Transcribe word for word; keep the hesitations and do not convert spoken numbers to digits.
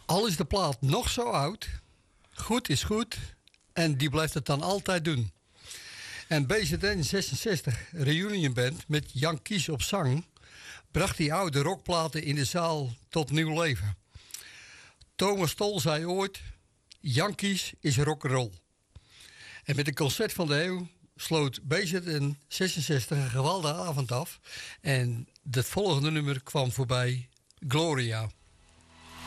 Al is de plaat nog zo oud, goed is goed en die blijft het dan altijd doen. En B Z N zesenzestig, Reunion Band met Jan Kies op zang, bracht die oude rockplaten in de zaal tot nieuw leven. Thomas Tol zei ooit, Jan Kies is rock'n'roll. En met het concert van de eeuw sloot B Z N zesenzestig een geweldige avond af. En het volgende nummer kwam voorbij, Gloria.